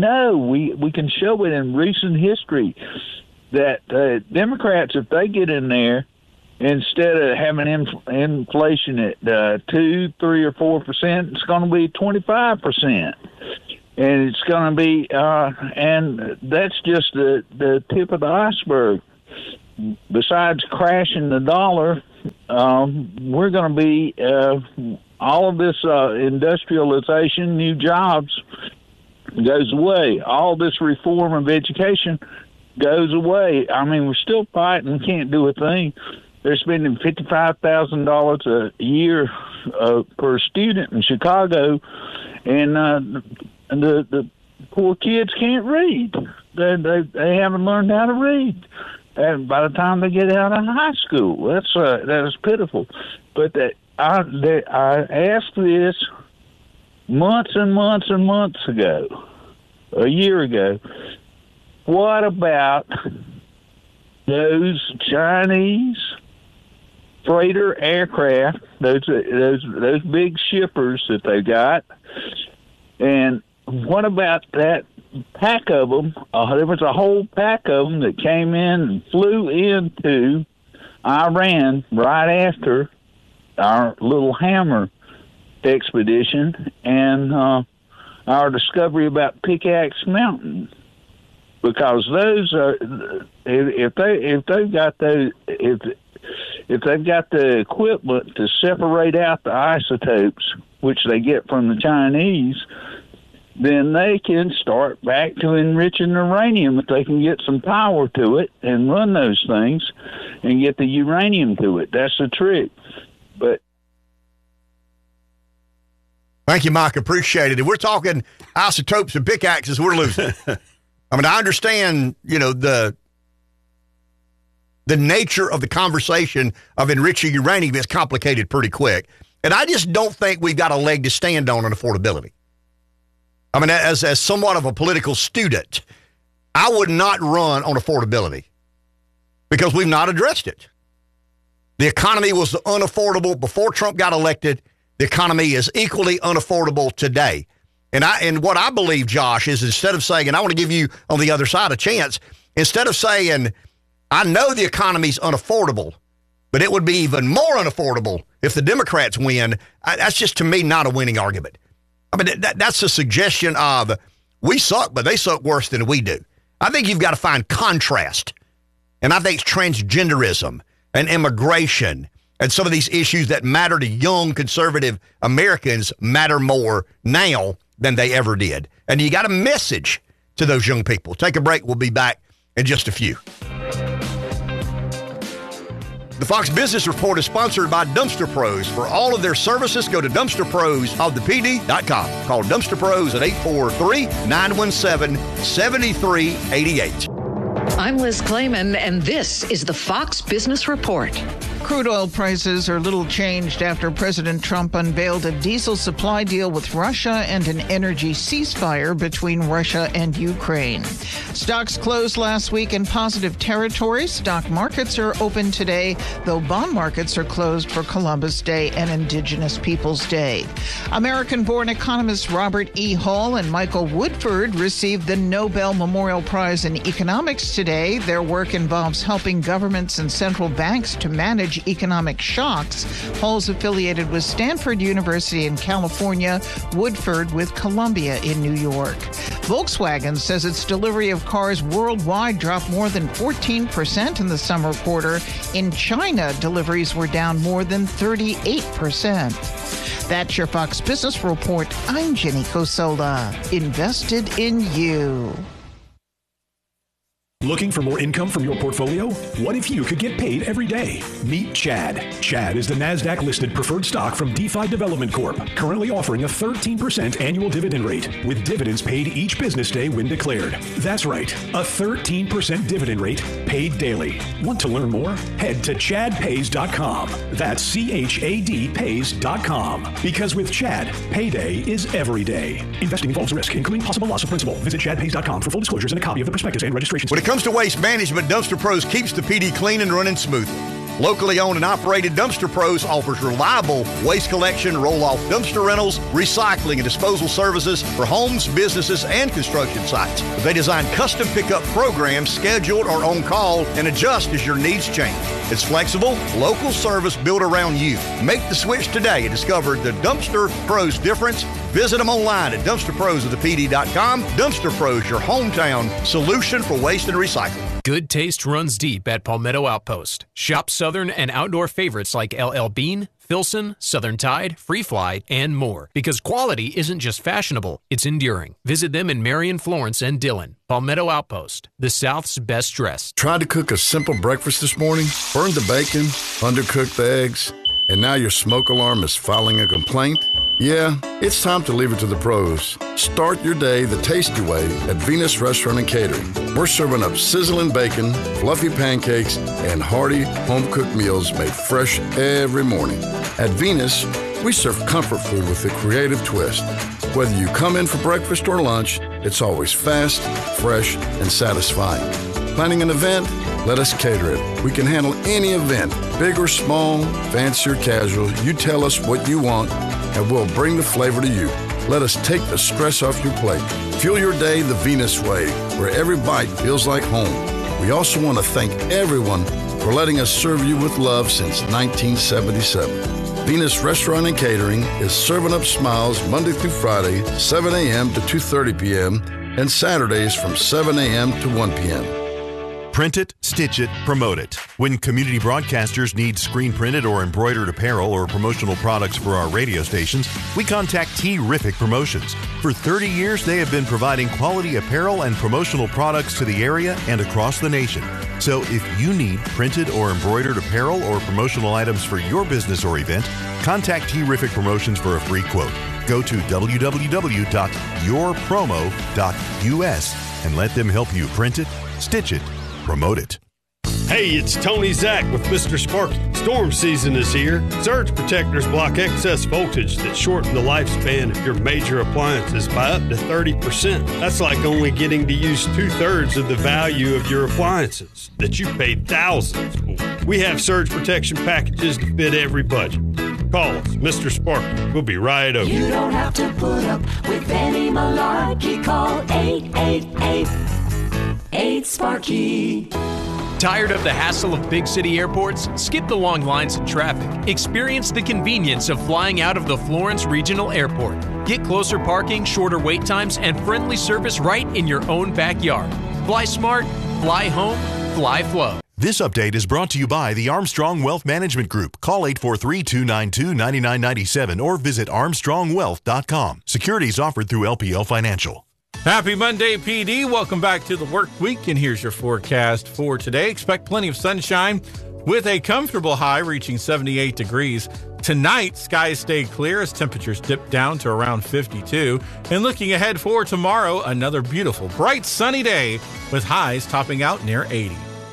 we can show it in recent history that Democrats, if they get in there instead of having inflation at 2, 3, or 4%, it's going to be 25%. And it's going to be, and that's just the tip of the iceberg. Besides crashing the dollar, we're going to be all of this industrialization, new jobs goes away. All this reform of education goes away. I mean, we're still fighting, can't do a thing. They're spending $55,000 a year per student in Chicago, and the poor kids can't read. They haven't learned how to read. And by the time they get out of high school, that is pitiful. But I asked this months and months and months ago, a year ago. What about those Chinese freighter aircraft, those big shippers that they got, and what about that pack of them? There was a whole pack of them that came in and flew into Iran right after our little Hammer expedition and our discovery about Pickaxe Mountain. Because those are, if they've got the equipment to separate out the isotopes, which they get from the Chinese, then they can start back to enriching uranium if they can get some power to it and run those things and get the uranium to it. That's the trick. But thank you, Mike. Appreciate it. If we're talking isotopes and pickaxes, we're losing. I mean, I understand, the nature of the conversation of enriching uranium is complicated pretty quick. And I just don't think we've got a leg to stand on affordability. I mean, as somewhat of a political student, I would not run on affordability because we've not addressed it. The economy was unaffordable before Trump got elected. The economy is equally unaffordable today. And what I believe, Josh, is instead of saying, and I want to give you on the other side a chance, instead of saying, I know the economy's unaffordable, but it would be even more unaffordable if the Democrats win, that's just, to me, not a winning argument. I mean, that's a suggestion of we suck, but they suck worse than we do. I think you've got to find contrast. And I think transgenderism and immigration and some of these issues that matter to young conservative Americans matter more now than they ever did. And you got a message to those young people. Take a break. We'll be back in just a few. The Fox Business Report is sponsored by Dumpster Pros. For all of their services, go to dumpsterprosofthepd.com. Call Dumpster Pros at 843-917-7388. I'm Liz Clayman, and this is the Fox Business Report. Crude oil prices are little changed after President Trump unveiled a diesel supply deal with Russia and an energy ceasefire between Russia and Ukraine. Stocks closed last week in positive territory. Stock markets are open today, though bond markets are closed for Columbus Day and Indigenous Peoples Day. American-born economists Robert E. Hall and Michael Woodford received the Nobel Memorial Prize in Economics today. Their work involves helping governments and central banks to manage economic shocks. Hall's affiliated with Stanford University in California, Woodford with Columbia in New York. Volkswagen says its delivery of cars worldwide dropped more than 14% in the summer quarter. In China, deliveries were down more than 38%. That's your Fox Business Report. I'm Jenny Cosola. Invested in you. Looking for more income from your portfolio? What if you could get paid every day? Meet Chad. Chad is the NASDAQ-listed preferred stock from DeFi Development Corp., currently offering a 13% annual dividend rate, with dividends paid each business day when declared. That's right, a 13% dividend rate paid daily. Want to learn more? Head to chadpays.com. That's CHAD-Pays.com. Because with Chad, payday is every day. Investing involves risk, including possible loss of principal. Visit chadpays.com for full disclosures and a copy of the prospectus and registration. When it comes to waste management, Dumpster Pros keeps the PD clean and running smoothly. Locally owned and operated Dumpster Pros offers reliable waste collection, roll-off dumpster rentals, recycling, and disposal services for homes, businesses, and construction sites. They design custom pickup programs scheduled or on call and adjust as your needs change. It's flexible, local service built around you. Make the switch today and discover the Dumpster Pros difference. Visit them online at dumpsterprosofthepd.com. Dumpster Pros, your hometown solution for waste and recycling. Good taste runs deep at Palmetto Outpost. Shop Southern and outdoor favorites like LL Bean, Filson, Southern Tide, Free Fly, and more. Because quality isn't just fashionable, it's enduring. Visit them in Marion, Florence, and Dillon. Palmetto Outpost, the South's best dressed. Tried to cook a simple breakfast this morning, burned the bacon, undercooked the eggs, and now your smoke alarm is filing a complaint? Yeah, it's time to leave it to the pros. Start your day the tasty way at Venus Restaurant and Catering. We're serving up sizzling bacon, fluffy pancakes, and hearty home-cooked meals made fresh every morning. At Venus, we serve comfort food with a creative twist. Whether you come in for breakfast or lunch, it's always fast, fresh, and satisfying. Planning an event? Let us cater it. We can handle any event, big or small, fancy or casual. You tell us what you want, and we'll bring the flavor to you. Let us take the stress off your plate. Fuel your day the Venus way, where every bite feels like home. We also want to thank everyone for letting us serve you with love since 1977. Venus Restaurant and Catering is serving up smiles Monday through Friday, 7 a.m. to 2:30 p.m., and Saturdays from 7 a.m. to 1 p.m. Print it, stitch it, promote it. When community broadcasters need screen printed or embroidered apparel or promotional products for our radio stations, we contact Terrific Promotions. For 30 years, they have been providing quality apparel and promotional products to the area and across the nation. So if you need printed or embroidered apparel or promotional items for your business or event, contact Terrific Promotions for a free quote. Go to www.yourpromo.us and let them help you print it, stitch it, promote it. Hey, it's Tony Zach with Mr. Sparky. Storm season is here. Surge protectors block excess voltage that shorten the lifespan of your major appliances by up to 30%. That's like only getting to use 2/3 of the value of your appliances that you paid thousands for. We have surge protection packages to fit every budget. Call us, Mr. Sparky. We'll be right over. You don't have to put up with any malarkey. Call 888-8-SPARKY. Tired of the hassle of big city airports? Skip the long lines and traffic. Experience the convenience of flying out of the Florence Regional Airport. Get closer parking, shorter wait times, and friendly service right in your own backyard. Fly smart, fly home, fly flow. This update is brought to you by the Armstrong Wealth Management Group. Call 843-292-9997 or visit armstrongwealth.com. Securities offered through LPL Financial. Happy Monday, PD. Welcome back to the work week, and here's your forecast for today. Expect plenty of sunshine with a comfortable high reaching 78 degrees. Tonight, skies stay clear as temperatures dip down to around 52. And looking ahead for tomorrow, another beautiful, bright, sunny day with highs topping out near 80.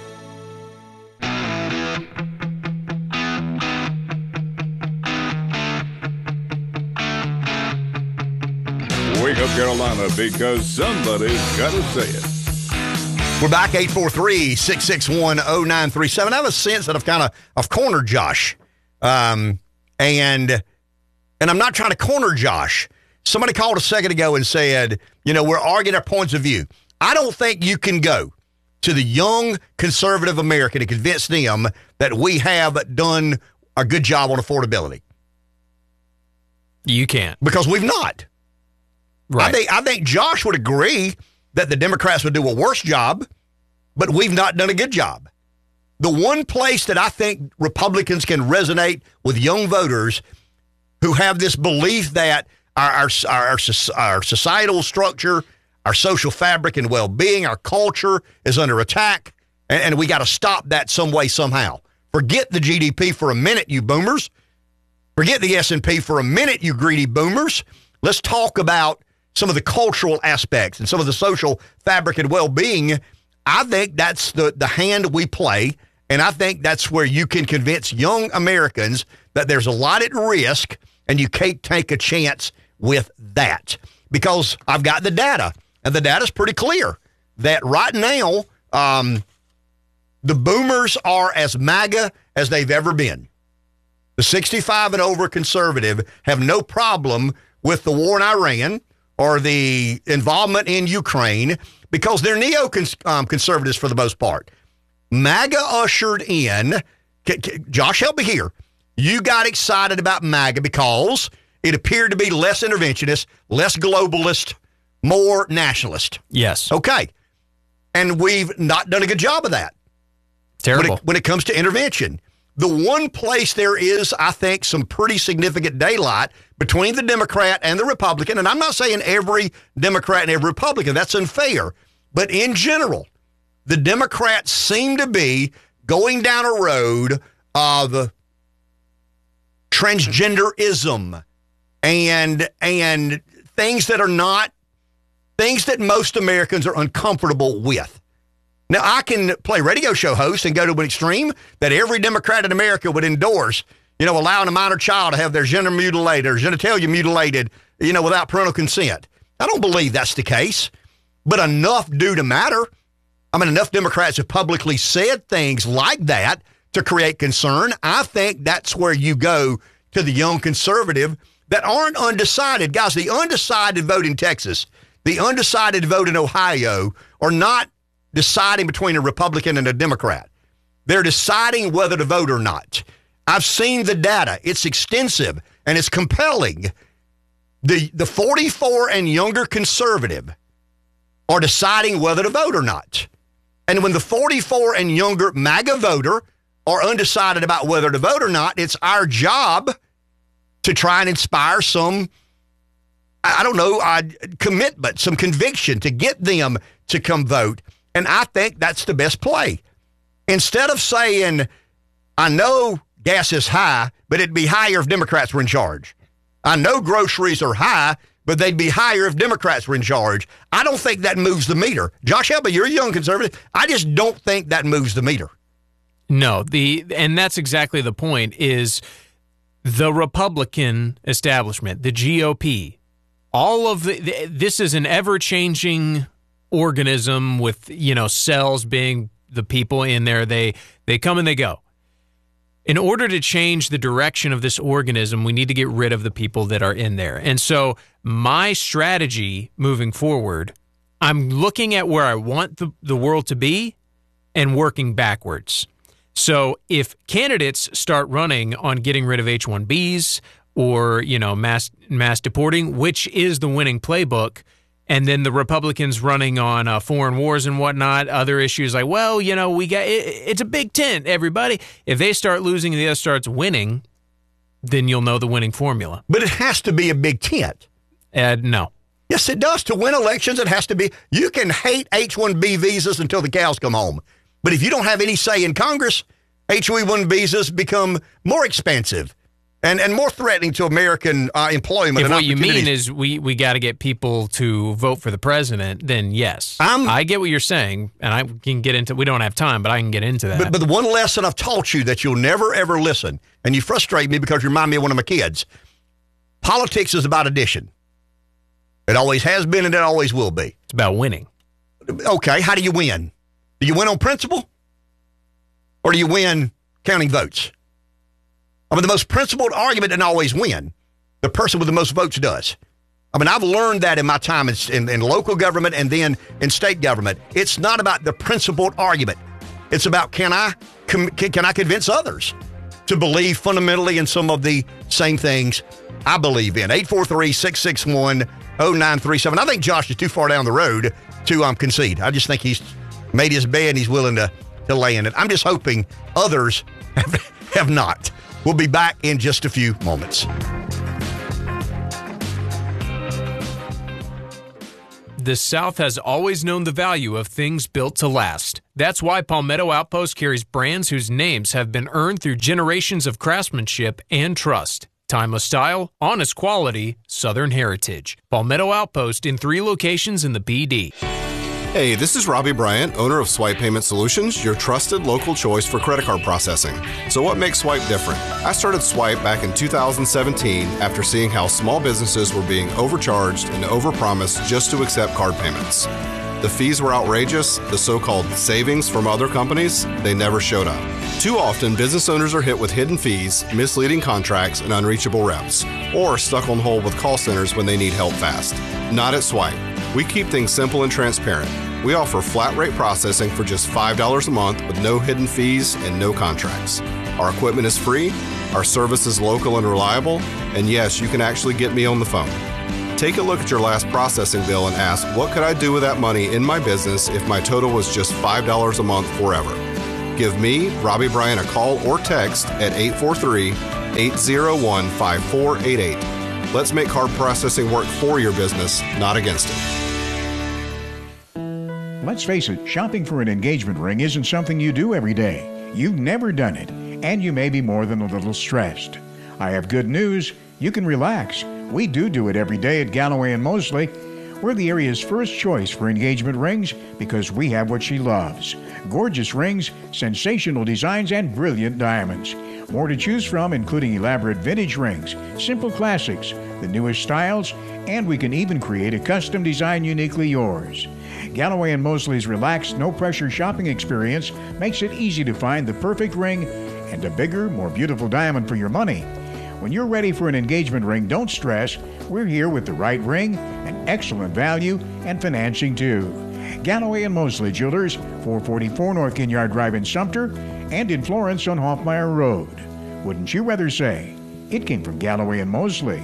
Wake up, Carolina, because somebody's got to say it. We're back, 843-661-0937. I have a sense that I've cornered Josh. And I'm not trying to corner Josh. Somebody called a second ago and said, we're arguing our points of view. I don't think you can go to the young conservative American to convince them that we have done a good job on affordability. You can't. Because we've not. Right. I think Josh would agree that the Democrats would do a worse job, but we've not done a good job. The one place that I think Republicans can resonate with young voters who have this belief that our societal structure, our social fabric and well-being, our culture is under attack, and we got to stop that some way, somehow. Forget the GDP for a minute, you boomers. Forget the S&P for a minute, you greedy boomers. Let's talk about some of the cultural aspects and some of the social fabric and well-being. I think that's the hand we play, and I think that's where you can convince young Americans that there's a lot at risk, and you can't take a chance with that. Because I've got the data, and the data's pretty clear that right now the boomers are as MAGA as they've ever been. The 65 and over conservative have no problem with the war in Iran or the involvement in Ukraine because they're neo-conservatives for the most part. MAGA ushered in, Josh, help me here. You got excited about MAGA because it appeared to be less interventionist, less globalist, more nationalist. Yes. Okay. And we've not done a good job of that. Terrible. When it comes to intervention. The one place there is, I think, some pretty significant daylight between the Democrat and the Republican, and I'm not saying every Democrat and every Republican, that's unfair, but in general, the Democrats seem to be going down a road of transgenderism and things that are not, things that most Americans are uncomfortable with. Now, I can play radio show host and go to an extreme that every Democrat in America would endorse, allowing a minor child to have their gender mutilated or genitalia mutilated, without parental consent. I don't believe that's the case, but enough do to matter. I mean, enough Democrats have publicly said things like that to create concern. I think that's where you go to the young conservative that aren't undecided. Guys, the undecided vote in Texas, the undecided vote in Ohio are not deciding between a Republican and a Democrat. They're deciding whether to vote or not. I've seen the data. It's extensive and it's compelling. The 44 and younger conservative are deciding whether to vote or not. And when the 44 and younger MAGA voter are undecided about whether to vote or not, it's our job to try and inspire some, commitment, some conviction to get them to come vote. And I think that's the best play. Instead of saying, I know gas is high, but it'd be higher if Democrats were in charge. I know groceries are high, but they'd be higher if Democrats were in charge. I don't think that moves the meter. Josh Helby, you're a young conservative. I just don't think that moves the meter. No, and that's exactly the point, is the Republican establishment, the GOP, all of this is an ever-changing organism with, cells being the people in there. They come and they go. In order to change the direction of this organism, we need to get rid of the people that are in there. And so my strategy moving forward, I'm looking at where I want the world to be and working backwards. So if candidates start running on getting rid of H-1Bs or, mass deporting, which is the winning playbook, and then the Republicans running on foreign wars and whatnot, other issues like, we got it's a big tent, everybody. If they start losing and the other starts winning, then you'll know the winning formula. But it has to be a big tent. No. Yes, it does. To win elections, it has to be. You can hate H-1B visas until the cows come home. But if you don't have any say in Congress, H-1B visas become more expensive and more threatening to American employment. If what you mean is we got to get people to vote for the president, then yes. I get what you're saying, and I can get into, we don't have time, but I can get into that. But the one lesson I've taught you that you'll never, ever listen, and you frustrate me because you remind me of one of my kids, politics is about addition. It always has been and it always will be. It's about winning. Okay, how do you win? Do you win on principle? Or do you win counting votes? I mean, the most principled argument doesn't always win. The person with the most votes does. I mean, I've learned that in my time in local government and then in state government. It's not about the principled argument. It's about can I convince others to believe fundamentally in some of the same things I believe in. 843-661-0937. I think Josh is too far down the road to concede. I just think he's made his bed and he's willing to lay in it. I'm just hoping others have not. We'll be back in just a few moments. The South has always known the value of things built to last. That's why Palmetto Outpost carries brands whose names have been earned through generations of craftsmanship and trust. Timeless style, honest quality, Southern heritage. Palmetto Outpost in 3 locations in the PD. Hey, this is Robbie Bryant, owner of Swipe Payment Solutions, your trusted local choice for credit card processing. So what makes Swipe different? I started Swipe back in 2017 after seeing how small businesses were being overcharged and overpromised just to accept card payments. The fees were outrageous. The so-called savings from other companies, they never showed up. Too often, business owners are hit with hidden fees, misleading contracts, and unreachable reps, or stuck on hold with call centers when they need help fast. Not at Swipe. We keep things simple and transparent. We offer flat rate processing for just $5 a month with no hidden fees and no contracts. Our equipment is free, our service is local and reliable, and yes, you can actually get me on the phone. Take a look at your last processing bill and ask, what could I do with that money in my business if my total was just $5 a month forever? Give me, Robbie Bryant, a call or text at 843-801-5488. Let's make card processing work for your business, not against it. Let's face it, shopping for an engagement ring isn't something you do every day. You've never done it, and you may be more than a little stressed. I have good news. You can relax. We do it every day at Galloway and Mosley. We're the area's first choice for engagement rings because we have what she loves. Gorgeous rings, sensational designs, and brilliant diamonds. More to choose from, including elaborate vintage rings, simple classics, the newest styles, and we can even create a custom design uniquely yours. Galloway and Mosley's relaxed, no-pressure shopping experience makes it easy to find the perfect ring and a bigger, more beautiful diamond for your money. When you're ready for an engagement ring, don't stress. We're here with the right ring, an excellent value, and financing too. Galloway and Mosley Jewelers, 444 North Ginyard Drive in Sumter, and in Florence on Hoffmeyer Road. Wouldn't you rather say it came from Galloway and Mosley?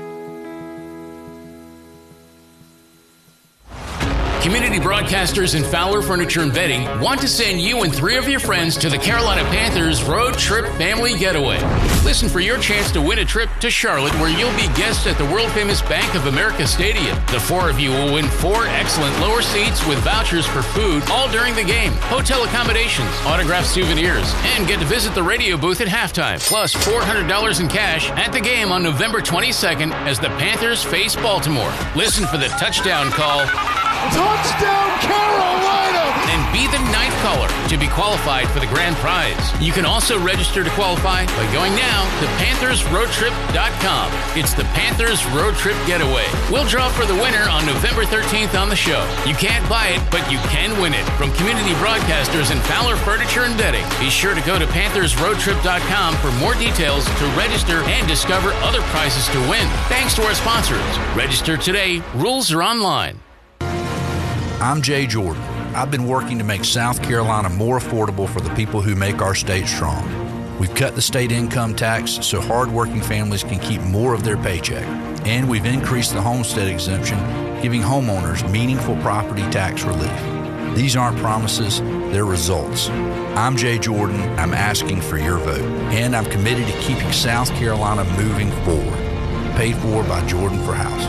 Community broadcasters and Fowler Furniture and Bedding want to send you and 3 of your friends to the Carolina Panthers Road Trip Family Getaway. Listen for your chance to win a trip to Charlotte, where you'll be guests at the world-famous Bank of America Stadium. The 4 of you will win 4 excellent lower seats with vouchers for food all during the game, hotel accommodations, autographed souvenirs, and get to visit the radio booth at halftime, plus $400 in cash at the game on November 22nd as the Panthers face Baltimore. Listen for the touchdown call. Touchdown, Carolina! And be the ninth caller to be qualified for the grand prize. You can also register to qualify by going now to PanthersRoadTrip.com. It's the Panthers Road Trip Getaway. We'll draw for the winner on November 13th on the show. You can't buy it, but you can win it. From community broadcasters and Fowler Furniture and Bedding. Be sure to go to PanthersRoadTrip.com for more details to register and discover other prizes to win. Thanks to our sponsors. Register today. Rules are online. I'm Jay Jordan. I've been working to make South Carolina more affordable for the people who make our state strong. We've cut the state income tax so hardworking families can keep more of their paycheck. And we've increased the homestead exemption, giving homeowners meaningful property tax relief. These aren't promises, they're results. I'm Jay Jordan. I'm asking for your vote. And I'm committed to keeping South Carolina moving forward. Paid for by Jordan for House.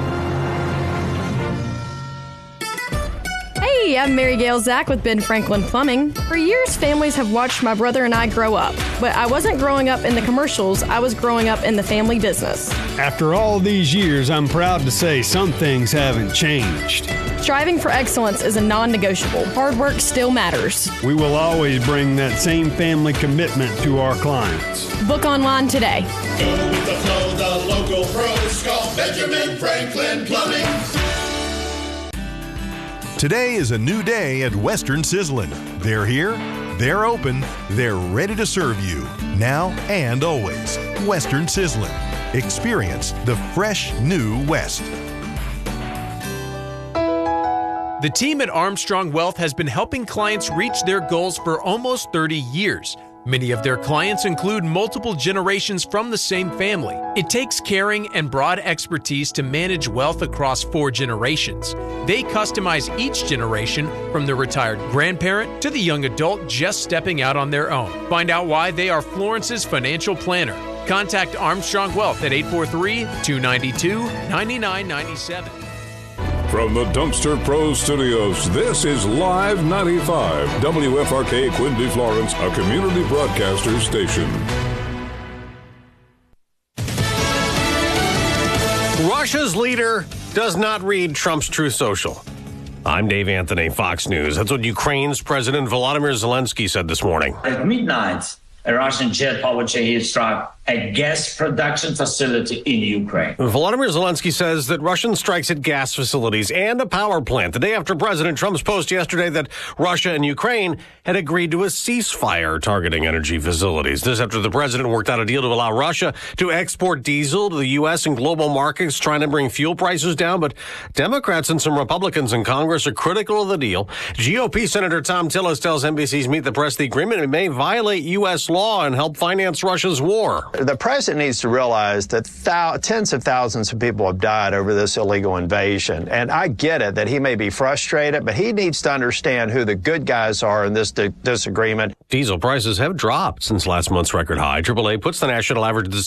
Hey, I'm Mary Gail Zach with Ben Franklin Plumbing. For years, families have watched my brother and I grow up. But I wasn't growing up in the commercials, I was growing up in the family business. After all these years, I'm proud to say some things haven't changed. Striving for excellence is a non-negotiable. Hard work still matters. We will always bring that same family commitment to our clients. Book online today. Go with the flow, the local pros. Call Benjamin Franklin Plumbing. Today is a new day at Western Sizzlin'. They're here, they're open, they're ready to serve you, now and always. Western Sizzlin'. Experience the fresh new West. The team at Armstrong Wealth has been helping clients reach their goals for almost 30 years. Many of their clients include multiple generations from the same family. It takes caring and broad expertise to manage wealth across 4 generations. They customize each generation, from the retired grandparent to the young adult just stepping out on their own. Find out why they are Florence's financial planner. Contact Armstrong Wealth at 843-292-9997. From the Dumpster Pro Studios, this is Live 95, WFRK Quincy, Florence, a community broadcaster station. Russia's leader does not read Trump's Truth Social. I'm Dave Anthony, Fox News. That's what Ukraine's President Volodymyr Zelensky said this morning. At midnight, a Russian jet powered Shahed struck a gas production facility in Ukraine. Volodymyr Zelensky says that Russian strikes at gas facilities and a power plant the day after President Trump's post yesterday that Russia and Ukraine had agreed to a ceasefire targeting energy facilities. This after the president worked out a deal to allow Russia to export diesel to the U.S. and global markets, trying to bring fuel prices down. But Democrats and some Republicans in Congress are critical of the deal. GOP Senator Tom Tillis tells NBC's Meet the Press the agreement may violate U.S. law and help finance Russia's war. The president needs to realize that tens of thousands of people have died over this illegal invasion. And I get it that he may be frustrated, but he needs to understand who the good guys are in this disagreement. Diesel prices have dropped since last month's record high. AAA puts the national average